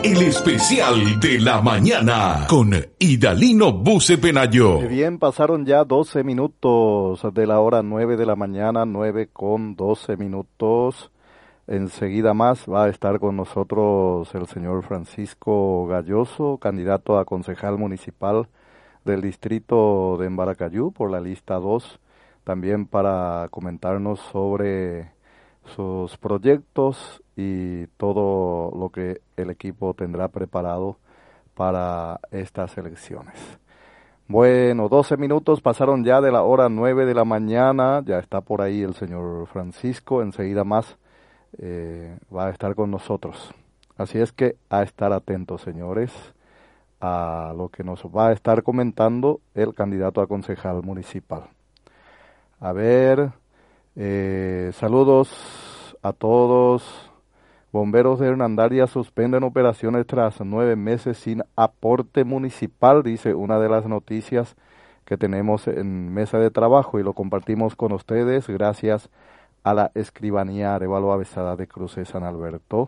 El especial de la mañana con Idalino Buce Penayo. Bien, pasaron ya 12 minutos de la hora 9 de la mañana, 9:12. Enseguida más va a estar con nosotros el señor Francisco Galloso, candidato a concejal municipal del distrito de Embaracayú por la lista 2, también para comentarnos sobre sus proyectos y todo lo que el equipo tendrá preparado para estas elecciones. Bueno, 12 minutos pasaron ya de la hora 9 de la mañana, ya está por ahí el señor Francisco, enseguida más va a estar con nosotros. Así es que a estar atentos, señores, a lo que nos va a estar comentando el candidato a concejal municipal. A ver, saludos a todos. Bomberos de Hernandaria suspenden operaciones tras 9 meses sin aporte municipal, dice una de las noticias que tenemos en mesa de trabajo y lo compartimos con ustedes gracias a la Escribanía Arévalo Avezada de Cruces San Alberto.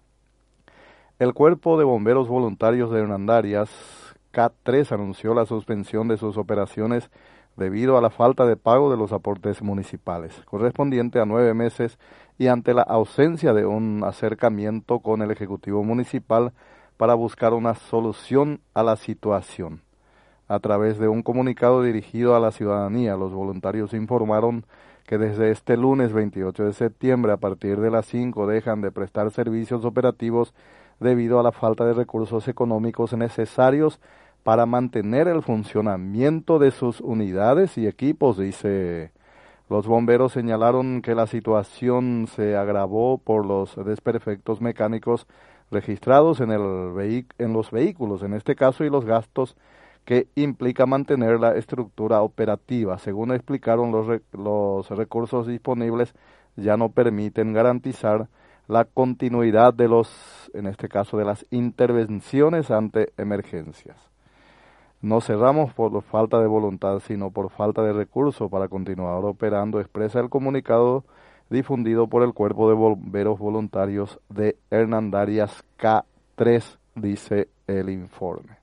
El Cuerpo de Bomberos Voluntarios de Hernandarias, CAT3, anunció la suspensión de sus operaciones debido a la falta de pago de los aportes municipales, correspondiente a 9 meses y ante la ausencia de un acercamiento con el Ejecutivo Municipal para buscar una solución a la situación. A través de un comunicado dirigido a la ciudadanía, los voluntarios informaron que desde este lunes 28 de septiembre a partir de las 5 dejan de prestar servicios operativos debido a la falta de recursos económicos necesarios para mantener el funcionamiento de sus unidades y equipos, dice. Los bomberos señalaron que la situación se agravó por los desperfectos mecánicos registrados en los vehículos, en este caso, y los gastos que implica mantener la estructura operativa. Según explicaron, los recursos disponibles ya no permiten garantizar la continuidad de en este caso, de las intervenciones ante emergencias. No cerramos por falta de voluntad, sino por falta de recursos para continuar operando, expresa el comunicado difundido por el Cuerpo de Bomberos Voluntarios de Hernandarias K3, dice el informe.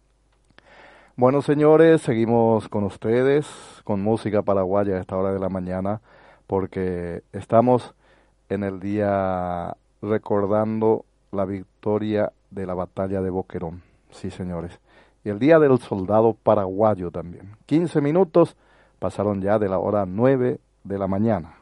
Bueno, señores, seguimos con ustedes, con música paraguaya a esta hora de la mañana, porque estamos en el día recordando la victoria de la batalla de Boquerón. Sí, señores. Y el Día del Soldado Paraguayo también. 15 minutos pasaron ya de la hora 9 de la mañana.